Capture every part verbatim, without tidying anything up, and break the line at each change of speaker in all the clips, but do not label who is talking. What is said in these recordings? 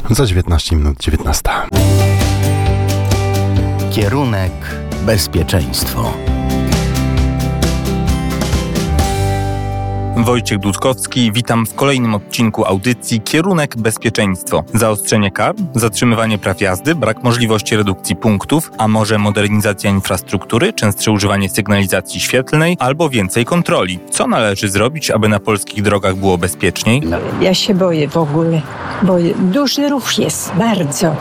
Za dziewiętnaście minut dziewiętnasta.
Kierunek bezpieczeństwo.
Wojciech Dudkowski, witam w kolejnym odcinku audycji Kierunek Bezpieczeństwo. Zaostrzenie kar, zatrzymywanie praw jazdy, brak możliwości redukcji punktów, a może modernizacja infrastruktury, częstsze używanie sygnalizacji świetlnej albo więcej kontroli. Co należy zrobić, aby na polskich drogach było bezpieczniej?
No, ja się boję w ogóle, bo duży ruch jest, bardzo,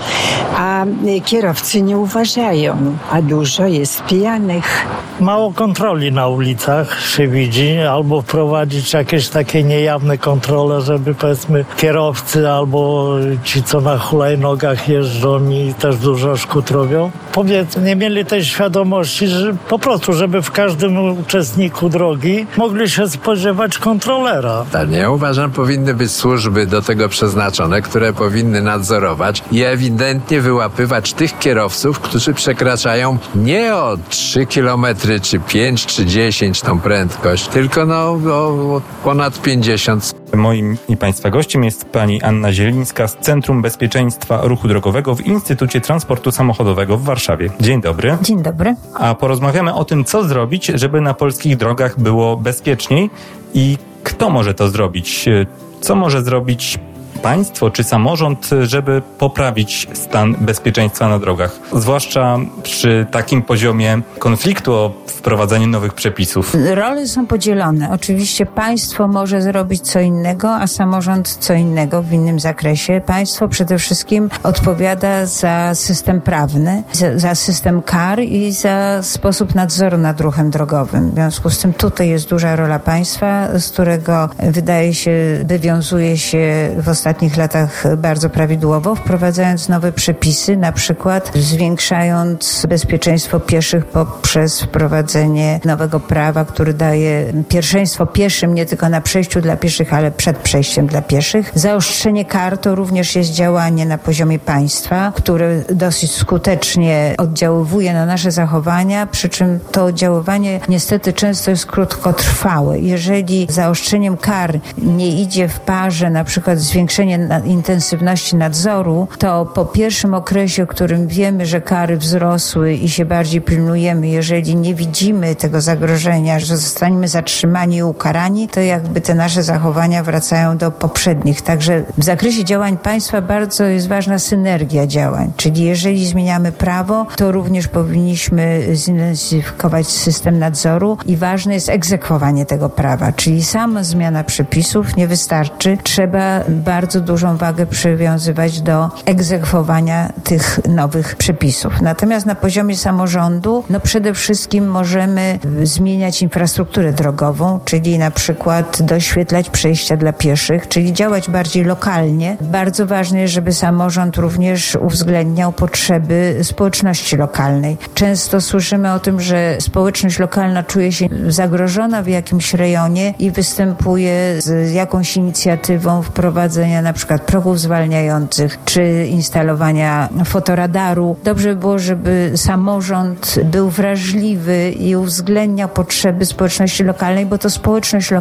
a kierowcy nie uważają, a dużo jest pijanych.
Mało kontroli na ulicach się widzi, albo wprowadzić jakieś takie niejawne kontrole, żeby powiedzmy kierowcy albo ci, co na hulajnogach jeżdżą i też dużo szkód robią, powiedzmy, nie mieli tej świadomości, że po prostu, żeby w każdym uczestniku drogi mogli się spodziewać kontrolera.
Tak, ja uważam, powinny być służby do tego przeznaczone, które powinny nadzorować i ewidentnie wyłapywać tych kierowców, którzy przekraczają nie o trzy kilometry, czy pięć, czy dziesięć tą prędkość, tylko no o ponad pięćdziesiąt.
Moim i Państwa gościem jest pani Anna Zielińska z Centrum Bezpieczeństwa Ruchu Drogowego w Instytucie Transportu Samochodowego w Warszawie. Dzień dobry.
Dzień dobry.
A porozmawiamy o tym, co zrobić, żeby na polskich drogach było bezpieczniej i kto może to zrobić. Co może zrobić państwo czy samorząd, żeby poprawić stan bezpieczeństwa na drogach? Zwłaszcza przy takim poziomie konfliktu o wprowadzanie nowych przepisów.
Role są podzielone. Oczywiście państwo może zrobić co innego, a samorząd co innego w innym zakresie. Państwo przede wszystkim odpowiada za system prawny, za, za system kar i za sposób nadzoru nad ruchem drogowym. W związku z tym tutaj jest duża rola państwa, z którego wydaje się wywiązuje się w ostatnich latach bardzo prawidłowo, wprowadzając nowe przepisy, na przykład zwiększając bezpieczeństwo pieszych poprzez wprowadzenie nowego prawa, który daje pierwszeństwo pieszym nie tylko na przejściu dla pieszych, ale przed przejściem dla pieszych. Zaostrzenie kar to również jest działanie na poziomie państwa, które dosyć skutecznie oddziaływuje na nasze zachowania, przy czym to oddziaływanie niestety często jest krótkotrwałe. Jeżeli zaostrzeniem kar nie idzie w parze na przykład zwiększenie na intensywności nadzoru, to po pierwszym okresie, w którym wiemy, że kary wzrosły i się bardziej pilnujemy, jeżeli nie widzimy tego zagrożenia, że zostaniemy zatrzymani i ukarani, to jakby te nasze zachowania wracają do poprzednich. Także w zakresie działań państwa bardzo jest ważna synergia działań, czyli jeżeli zmieniamy prawo, to również powinniśmy zintensyfikować system nadzoru i ważne jest egzekwowanie tego prawa, czyli sama zmiana przepisów nie wystarczy. Trzeba bardzo dużą wagę przywiązywać do egzekwowania tych nowych przepisów. Natomiast na poziomie samorządu, no przede wszystkim możemy zmieniać infrastrukturę drogową, czyli na przykład doświetlać przejścia dla pieszych, czyli działać bardziej lokalnie. Bardzo ważne jest, żeby samorząd również uwzględniał potrzeby społeczności lokalnej. Często słyszymy o tym, że społeczność lokalna czuje się zagrożona w jakimś rejonie i występuje z jakąś inicjatywą wprowadzenia na przykład progów zwalniających czy instalowania fotoradaru. Dobrze by było, żeby samorząd był wrażliwy i uwzględniał potrzeby społeczności lokalnej, bo to społeczność lokalna